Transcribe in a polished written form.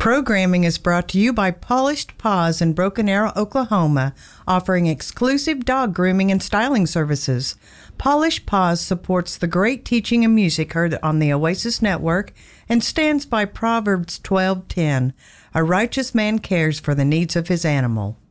Programming is brought to you by Polished Paws in Broken Arrow, Oklahoma, offering exclusive dog grooming and styling services. Polished Paws supports the great teaching and music heard on the Oasis Network and stands by Proverbs 12:10. A righteous man cares for the needs of his animal.